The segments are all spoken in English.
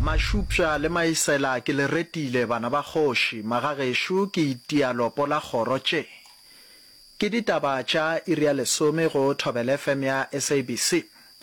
Mashupša le maisela ke le retile bana ba kgoši magagesho ke itialopo la kgorotše. Ke ditaba tša iri ya lesome go Thobela FM ya SABC.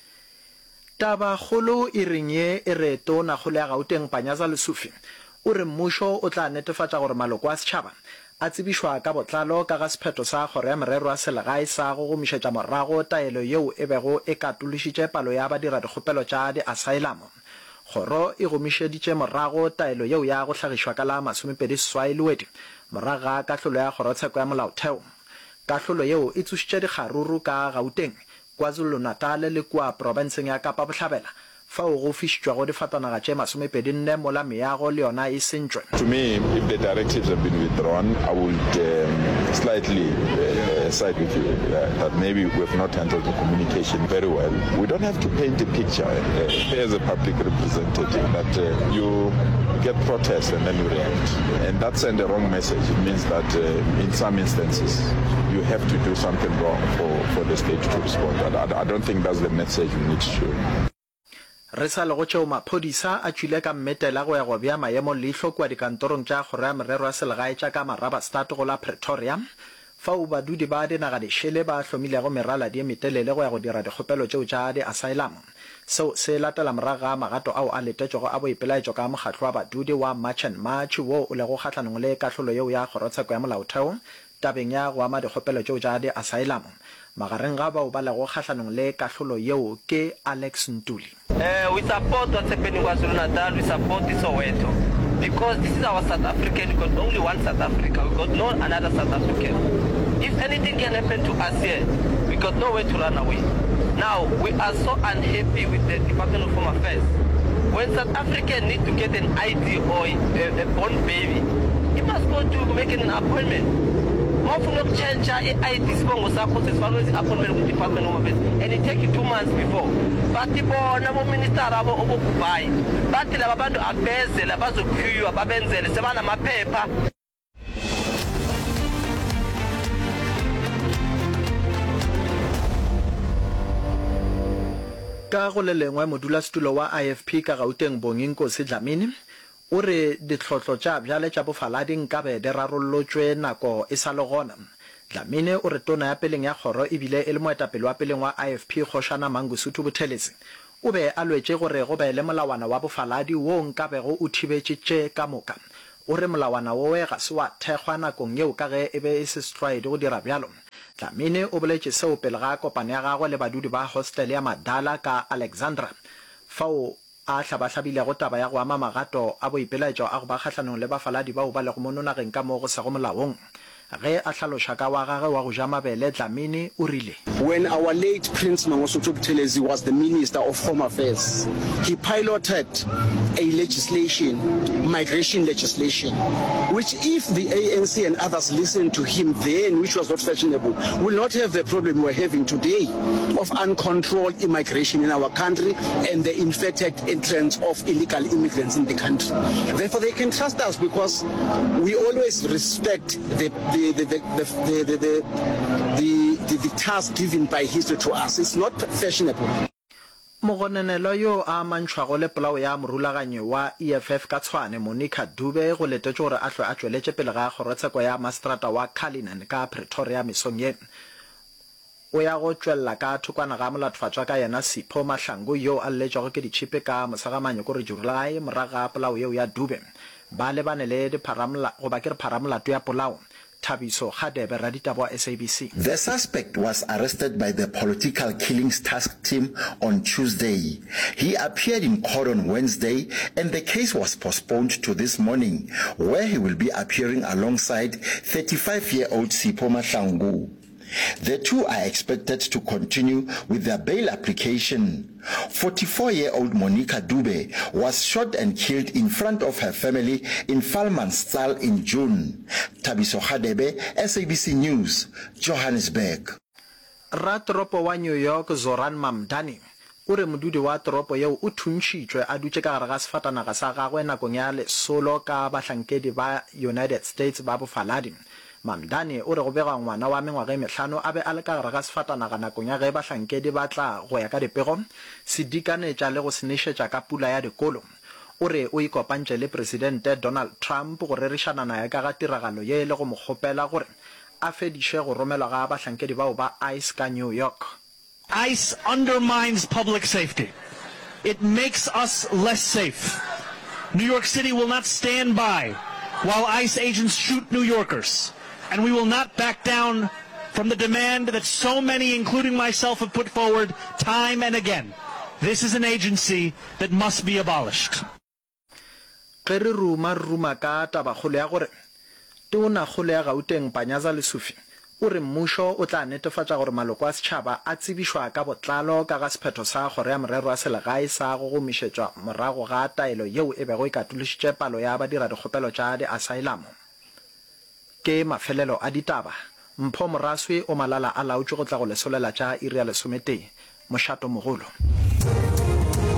Taba kgolo e reng ye e re tona kgolo ya Gauteng Panyaza Lesufi o re mmušo o tla netefatša gore maloko a setšhaba a tsebišwa ka botlalo ka ga sephetho sa kgoro ya merero ya selegae sa go gomišetša morago taelo yeo e bego e katološitše palo ya badira dikgopelo tša di-asylum. Kgoro e gomišeditše morago taelo yeo ya go hlagišwa ka la 27 Lwedi morago ga kahlolo ya kgorotsheko ya molaotheo. Kahlolo yeo e tsošitše dikgaruru ka Gauteng, KwaZulu-Natal le kua provinseng ya Kapa Bohlabela fao go fišitšwago difatanaga tše 24 mola meago le yona e sentšwe. To me, if the directives have been withdrawn, I would slightly side with you that maybe we have not handled the communication very well. We don't have to paint a picture as a public representative that you get protests and then you react. And that sends a wrong message. It means that in some instances you have to do something wrong for the state to respond. I don't think that's the message we need to show. Re sa le go tšeo maphodisa a tšwile ka mmetela go ya go bea maemo leihlo kua dikantorong tša kgoro ya merero ya selegae tša ka Marabastad go la Pretoria fao badudi ba dinaga dešele ba hlomilego meraladi e metelele go ya go dira dikgopelo tšeo tša di-asylum. Seo se latela morago ga magato ao a letetšego a boipelaetšo ka mokgatlo wa badudi wa March and March wo o lego kgahlanong le kahlolo yeo ya kgorotsheko ya molaotheo tabeng ya go ama dikgopelo tšeo tša di-asylum. Magareng ga bao ba lego kgahlanong le kahlolo yeo ke Alex Ntuli. We support what's happening in KwaZulu-Natal. We support Soweto because this is our South African. We got only one South Africa. We got no another South African. If anything can happen to us here, we got nowhere to run away. Now we are so unhappy with the Department of Home Affairs. When South African need to get an ID or a born baby, he must go to make an appointment. Change ID appointment with Department of Home Affairs, and it takes you 2 months before. But the minister abo obukubai, but the abantu abezela bazokhuywa babenzele sebana maphepha. Ka go le lengwe modulasetulo wa IFP ka Gauteng Bonginkosi Dlamini o re ditlhotlho tša bjale tša bofaladi nkabe di rarollotšwe nako e sa le gona. Dlamini o re tona ya peleng ya kgoro ebile e le moetapele wa peleng wa IFP Kgoshana Mangosuthu Buthelezi o be a lwetše gore go be le molawana wa bofaladi wo nkabego o thibetšitše ka moka. O re molawana wo ga se wa thekgwa nakong yeo ka ge e be e se setlwaedi go dira bjalo. Dlamini o boletše seo pele ga kopano ya gagwe le badudi ba hostel ya Madala ka Alexandra fao a hlabahlabile go taba ya go ama magato a boipelaetšo a go ba kgahlanong le bafaladi bao ba lego mo nageng ka mo go sa go molaong. Ge a hlaloša ka wa gagwe wa go ja mabele Dlamini o rile. When our late Prince Mangosuthu Buthelezi was the Minister of Home Affairs, he piloted a legislation, migration legislation, which if the ANC and others listened to him then, which was not fashionable, will not have the problem we're having today of uncontrolled immigration in our country and the infected entrance of illegal immigrants in the country. Therefore, they can trust us because we always respect the task given by history to us. It's not fashionable. Mogonenelo yo a mantšhwago le polao ya morulaganyo wa EFF ka tshwane Monica Dube go letetše gore a hlwe a tšweletše pele ga kgorotsheko ya mastrata wa Cullinan ka Pretoria mesong ye. O ya go tšwelela ka thokwana ga molathofatšwa ka yena Sipho Mahlangu yo a lletšwago ke ditšhipe ka mosagamanyo kore July morago ga polao yeo ya Dube ba lebane le pharamolato ya polao. Thabiso Khadebe, Raditabo SABC. The suspect was arrested by the Political Killings Task Team on Tuesday. He appeared in court on Wednesday and the case was postponed to this morning, where he will be appearing alongside 35-year-old Sipho Mahlangu. The two are expected to continue with their bail application. 44-year-old Monica Dube was shot and killed in front of her family in Falmanstal in June. Thabiso Khadebe, SABC News, Johannesburg. Ratoropo wa New York Zoran Mamdani o re modudi wa toropo yeo o thuntšitšwe a dutše ka gare ga sefatanaga sa gagwe nakong ya lesolo ka bahlankedi ba United States ba bofaladi. Mamdani o re go bega ngwana wa mengwaga e mehlano a be a le ka gare ga sefatanaga nakong ya ge bahlankedi ba tla go ya ka dipego se dikanetša le go se nešetša ka pula ya dikolo. o re o ikopantse le presidente Donald Trump go rerišana nae ka ga tiragalo ye le go mo kgopela gore a fediše go romelwa ga bahlankedi bao ba ICE ka New York. ICE undermines public safety. It makes us less safe. New York City will not stand by while ICE agents shoot New Yorkers. And we will not back down from the demand that so many, including myself, have put forward time and again. This is an agency that must be abolished. Ge re ruma ka tabakgolo ya gore tona kgolo ya Gauteng Panyaza Lesufi o re mmušo o tla netefatša gore maloko a setšhaba a tsebišwa ka botlalo ka ga sephetho sa kgoro ya morero wa selegae sa go gomišetšwa morago ga taelo yeo e bego e katološitše palo ya badira dikgopelo tša di-asylamo. Ke mafelelo a ditaba, Mpho Moraswe o malala a lautšwe go tla go lesolela tša iri ya 11 mošato mogolo.